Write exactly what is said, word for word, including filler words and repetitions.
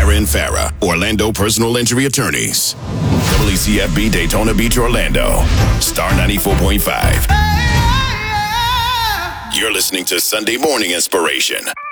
Farah and Farah, Orlando Personal Injury Attorneys. W C F B Daytona Beach, Orlando. Star ninety-four point five. You're listening to Sunday Morning Inspiration.